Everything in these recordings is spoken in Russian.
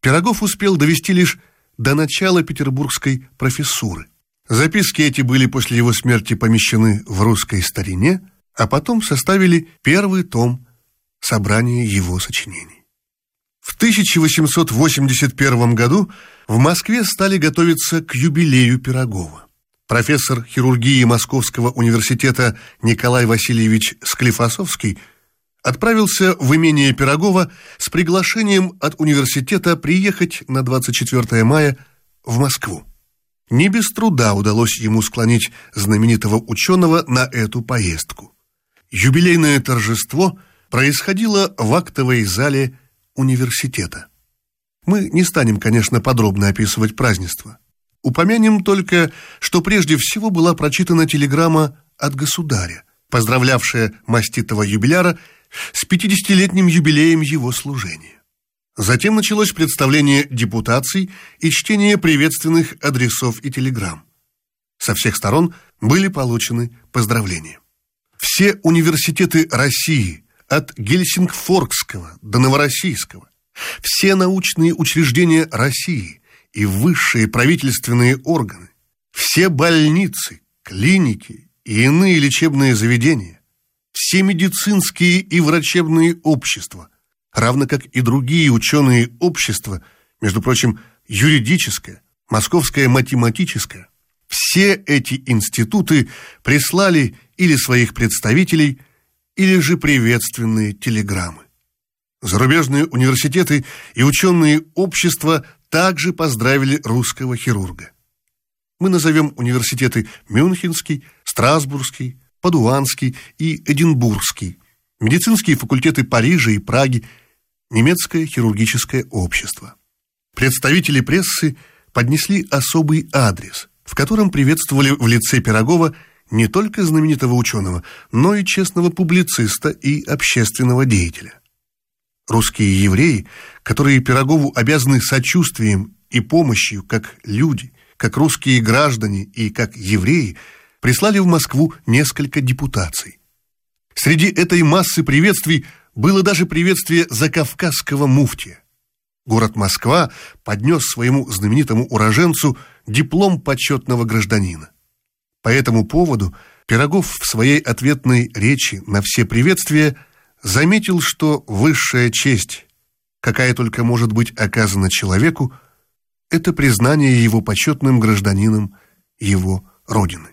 Пирогов успел довести лишь до начала петербургской профессуры. Записки эти были после его смерти помещены в «Русской старине», а потом составили первый том собрания его сочинений. В 1881 году в Москве стали готовиться к юбилею Пирогова. Профессор хирургии Московского университета Николай Васильевич Склифосовский отправился в имение Пирогова с приглашением от университета приехать на 24 мая в Москву. Не без труда удалось ему склонить знаменитого ученого на эту поездку. Юбилейное торжество происходило в актовой зале университета. Мы не станем, конечно, подробно описывать празднество. Упомянем только, что прежде всего была прочитана телеграмма от государя, поздравлявшая маститого юбиляра с 50-летним юбилеем его служения. Затем началось представление депутаций и чтение приветственных адресов и телеграмм. Со всех сторон были получены поздравления. Все университеты России, от Гельсингфорского до Новороссийского, все научные учреждения России и высшие правительственные органы, все больницы, клиники и иные лечебные заведения, все медицинские и врачебные общества, равно как и другие ученые общества, между прочим, юридическое, московское математическое, все эти институты прислали или своих представителей, или же приветственные телеграммы. Зарубежные университеты и ученые общества также поздравили русского хирурга. Мы назовем университеты Мюнхенский, Страсбургский, Падуанский и Эдинбургский, медицинские факультеты Парижа и Праги, немецкое хирургическое общество. Представители прессы поднесли особый адрес, в котором приветствовали в лице Пирогова не только знаменитого ученого, но и честного публициста и общественного деятеля. Русские евреи, которые Пирогову обязаны сочувствием и помощью как люди, как русские граждане и как евреи, прислали в Москву несколько депутаций. Среди этой массы приветствий было даже приветствие закавказского муфтия. Город Москва поднес своему знаменитому уроженцу диплом почетного гражданина. По этому поводу Пирогов в своей ответной речи на все приветствия заметил, что высшая честь, какая только может быть оказана человеку, это признание его почетным гражданином его родины.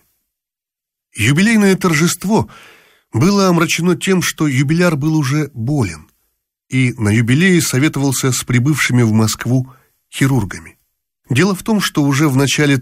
Юбилейное торжество было омрачено тем, что юбиляр был уже болен, и на юбилее советовался с прибывшими в Москву хирургами. Дело в том, что уже в начале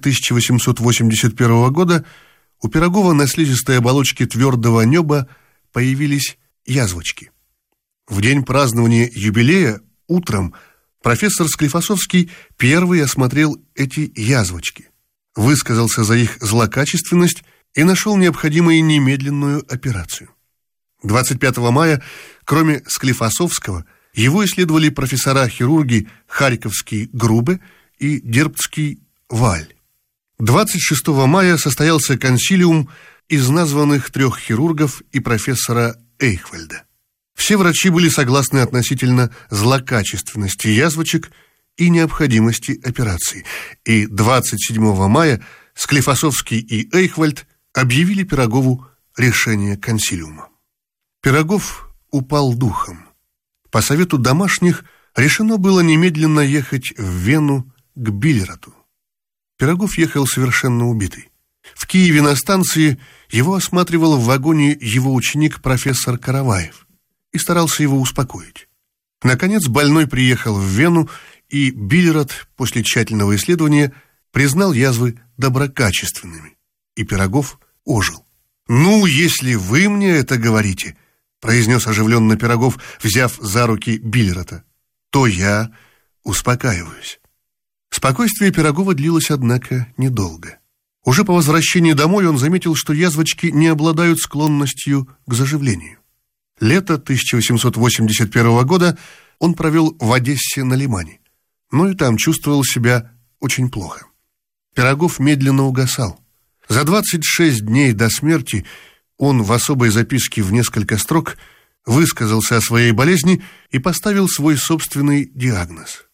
1881 года у Пирогова на слизистой оболочке твердого неба появились язвочки. В день празднования юбилея утром профессор Склифосовский первый осмотрел эти язвочки, высказался за их злокачественность и нашел необходимую немедленную операцию. 25 мая, кроме Склифосовского, его исследовали профессора-хирурги Харьковский Грубе и Дербцкий Валь. 26 мая состоялся консилиум из названных 3 хирургов и профессора Эйхвальда. Все врачи были согласны относительно злокачественности язвочек и необходимости операции. И 27 мая Склифосовский и Эйхвальд объявили Пирогову решение консилиума. Пирогов упал духом. По совету домашних решено было немедленно ехать в Вену к Биллерату. Пирогов ехал совершенно убитый. В Киеве на станции его осматривал в вагоне его ученик профессор Караваев и старался его успокоить. Наконец больной приехал в Вену, и Биллерат после тщательного исследования признал язвы доброкачественными, и Пирогов ожил. «Ну, если вы мне это говорите», — произнес оживленно Пирогов, взяв за руки Биллерата, — «то я успокаиваюсь». Спокойствие Пирогова длилось, однако, недолго. Уже по возвращении домой он заметил, что язвочки не обладают склонностью к заживлению. Лето 1881 года он провел в Одессе на Лимане, но и там чувствовал себя очень плохо. Пирогов медленно угасал. За 26 дней до смерти он в особой записке в несколько строк высказался о своей болезни и поставил свой собственный диагноз.